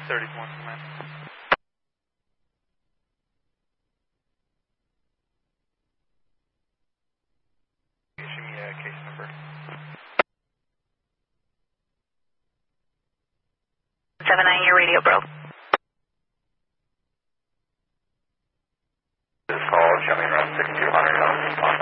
31, man. Give me a case number. 79, your radio broke.